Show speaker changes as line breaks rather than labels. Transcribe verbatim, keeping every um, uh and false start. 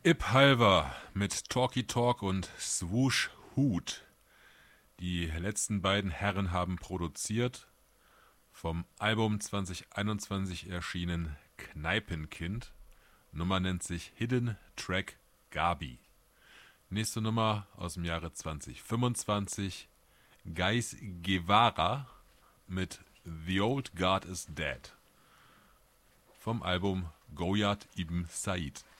Ip Halver mit Talkie Talk und Swoosh Hoot. Die letzten beiden Herren haben produziert. Vom Album zwanzig einundzwanzig erschienen Kneipenkind. Nummer nennt sich Hidden Track Gabi. Nächste Nummer aus dem Jahre zwanzig fünfundzwanzig. Guys Guevara mit The Old Guard is Dead. Vom Album Goyat Ibn Said.